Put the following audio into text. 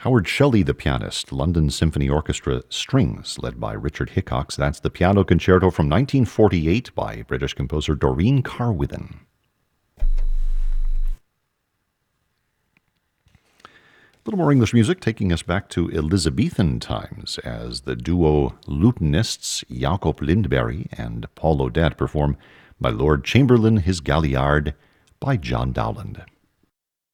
Howard Shelley, the pianist, London Symphony Orchestra Strings, led by Richard Hickox. That's the Piano Concerto from 1948 by British composer Doreen Carwithen. A little more English music, taking us back to Elizabethan times as the duo lutenists Jacob Lindberg and Paul Odette perform My Lord Chamberlain, His Galliard by John Dowland.